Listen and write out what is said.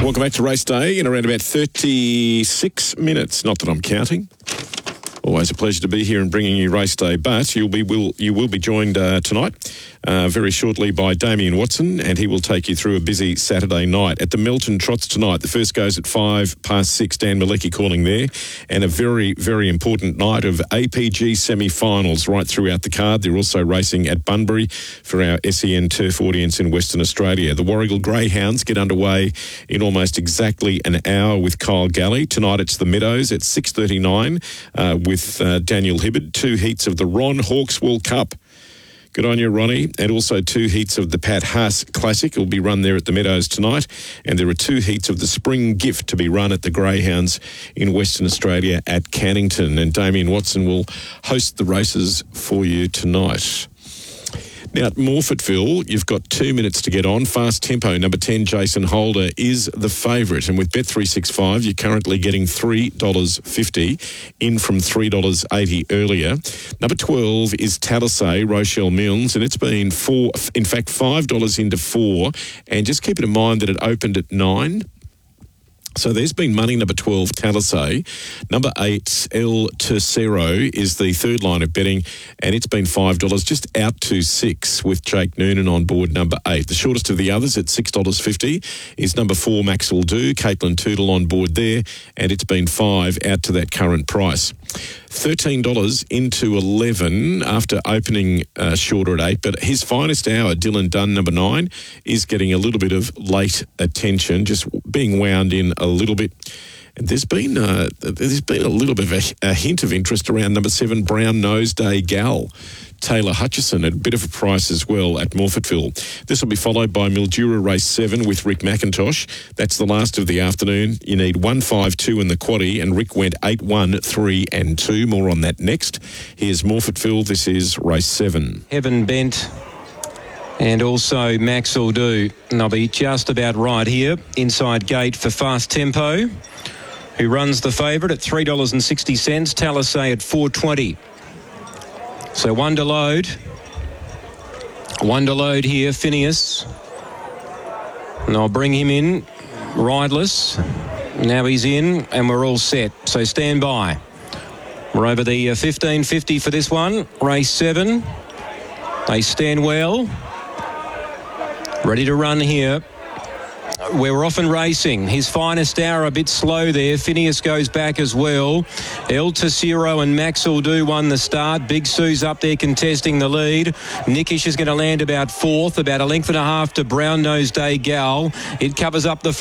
Welcome back to Race Day in around about 36 minutes. Not that I'm counting. Always a pleasure to be here and bringing you Race Day, but you will be joined tonight very shortly by Damien Watson, and he will take you through a busy Saturday night at the Melton Trots tonight. The first goes at 6:05. Dan Malecki calling there, and a very, very important night of APG semi-finals right throughout the card. They're also racing at Bunbury for our SEN Turf audience in Western Australia. The Warragul Greyhounds get underway in almost exactly an hour with Kyle Galley. Tonight it's the Meadows at 6:39 with Daniel Hibbard. 2 heats of the Ron Hawkswell Cup. Good on you, Ronnie. And also 2 heats of the Pat Haas Classic will be run there at the Meadows tonight. And there are 2 heats of the Spring Gift to be run at the Greyhounds in Western Australia at Cannington. And Damien Watson will host the races for you tonight. Now, at Morphettville, you've got 2 minutes to get on. Fast Tempo, number 10, Jason Holder, is the favourite. And with Bet365, you're currently getting $3.50, in from $3.80 earlier. Number 12 is Talisay, Rochelle Milnes, and it's been $5 into 4. And just keep it in mind that it opened at 9. So there's been money. Number 12, Talisay. Number 8, El Tercero, is the third line of betting, and it's been $5, just out to 6 with Jake Noonan on board number 8. The shortest of the others at $6.50 is number 4, Maxwell Do, Caitlin Tootle on board there, and it's been $5 out to that current price. $13 into 11 after opening shorter at 8, but his finest hour, Dylan Dunn, number 9, is getting a little bit of late attention, just being wound in a little bit. And there's been a little bit of a hint of interest around number 7, Brown Nose Day Gal, Taylor Hutchison, at a bit of a price as well at Morphettville. This will be followed by Mildura Race 7 with Rick McIntosh. That's the last of the afternoon. You need 1-5-2 in the quaddie, and Rick went 8-1, 3 and 2. More on that next. Here's Morphettville. This is Race 7. Heaven Bent and also Maxwell Do. And I'll be just about right here. Inside gate for Fast Tempo, who runs the favourite at $3.60. Talisay at $4.20. So one to load here, Phineas. And I'll bring him in, rideless. Now he's in, and we're all set. So stand by. We're over the 1550 for this one. Race 7. They stand well. Ready to run here. We're off and racing. His finest hour a bit slow there. Phineas goes back as well. El Tercero and Maxwell Do won the start. Big Sue's up there contesting the lead. Nickish is going to land about 4th, about a length and a half to Brown Nose Day Gal. It covers up the